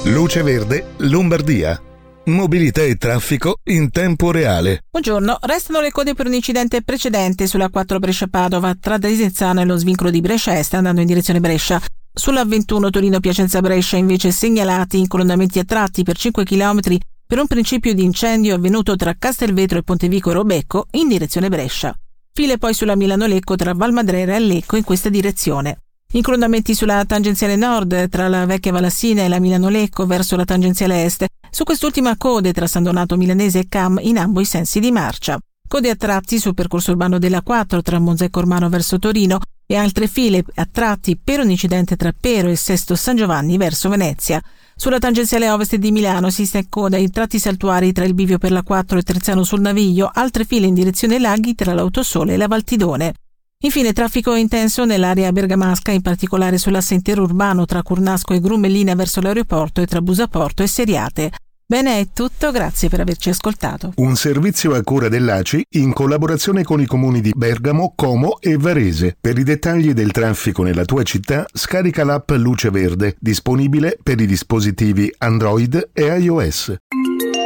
Luce Verde, Lombardia. Mobilità e traffico in tempo reale. Buongiorno, restano le code per un incidente precedente sulla 4 Brescia-Padova tra Desenzano e lo svincolo di Brescia Est andando in direzione Brescia. Sulla 21 Torino-Piacenza-Brescia invece segnalati incolonnamenti a tratti per 5 km per un principio di incendio avvenuto tra Castelvetro e Pontevico e Robecco in direzione Brescia. File poi sulla Milano-Lecco tra Valmadrera e Lecco in questa direzione. Incolonnamenti sulla tangenziale nord tra la Vecchia Valassina e la Milano-Lecco verso la tangenziale est. Su quest'ultima code tra San Donato Milanese e Cam in ambo i sensi di marcia. Code a tratti sul percorso urbano della 4 tra Monza e Cormano verso Torino e altre file a tratti per un incidente tra Pero e Sesto San Giovanni verso Venezia. Sulla tangenziale ovest di Milano si sta in coda in tratti saltuari tra il bivio per la 4 e Trezzano sul Naviglio, altre file in direzione Laghi tra l'Autosole e la Valtidone. Infine traffico intenso nell'area bergamasca, in particolare sull'asse interurbano tra Curnasco e Grumellina verso l'aeroporto e tra Busaporto e Seriate. Bene, è tutto, grazie per averci ascoltato. Un servizio a cura dell'ACI in collaborazione con i comuni di Bergamo, Como e Varese. Per i dettagli del traffico nella tua città, scarica l'app Luce Verde, disponibile per i dispositivi Android e iOS.